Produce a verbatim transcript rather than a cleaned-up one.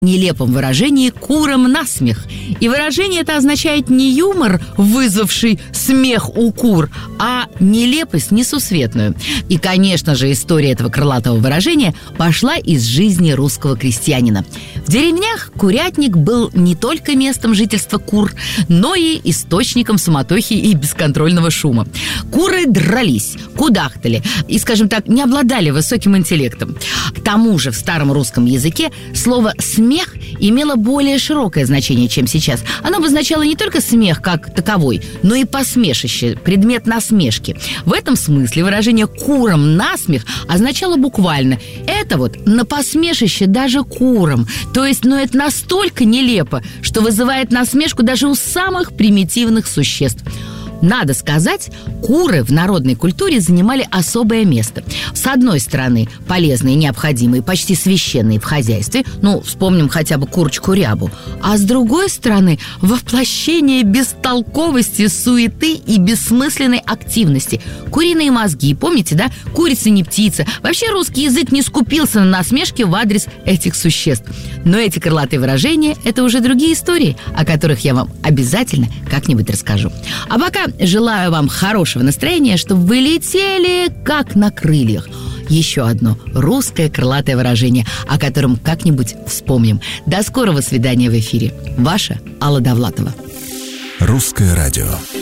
нелепом выражении «курам насмех». И выражение это означает не юмор, вызвавший смех у кур, а нелепость несусветную. И, конечно же, история этого крылатого выражения пошла из жизни русского крестьянина. В деревнях курятник был не только местом жительства кур, но и источником суматохи и бесконтрольного шума. Куры дрались, кудахтали и, скажем так, не обладали высоким интеллектом. К тому же в старом русском языке слово «смех» Смех имело более широкое значение, чем сейчас. Оно обозначало не только смех как таковой, но и посмешище, предмет насмешки. В этом смысле выражение «курам насмех» означало буквально «это вот на посмешище даже курам». То есть, ну это настолько нелепо, что вызывает насмешку даже у самых примитивных существ. Надо сказать, куры в народной культуре занимали особое место. С одной стороны, полезные, необходимые, почти священные в хозяйстве, ну, вспомним хотя бы курочку Рябу. А с другой стороны, воплощение бестолковости, суеты и бессмысленной активности. Куриные мозги, помните, да? Курица не птица. Вообще русский язык не скупился на насмешки в адрес этих существ. Но эти крылатые выражения – это уже другие истории, о которых я вам обязательно как-нибудь расскажу. А пока желаю вам хорошего настроения, чтобы вы летели как на крыльях. Еще одно русское крылатое выражение, о котором как-нибудь вспомним. До скорого свидания в эфире. Ваша Алла Довлатова. Русское радио.